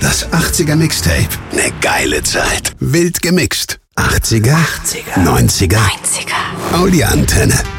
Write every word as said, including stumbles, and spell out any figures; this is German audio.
Das achtziger Mixtape. Ne geile Zeit. Wild gemixt. achtziger, achtziger. neunziger. neunziger. Audi Antenne.